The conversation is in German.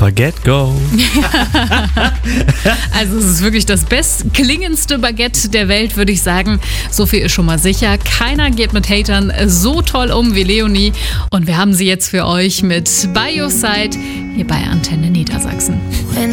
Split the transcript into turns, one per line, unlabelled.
Baguette go.
Also es ist wirklich das bestklingendste Baguette der Welt, würde ich sagen. So viel ist schon mal sicher. Keiner geht mit Hatern so toll um wie Leonie. Und wir haben sie jetzt für euch mit By Your Side hier bei Antenne Niedersachsen.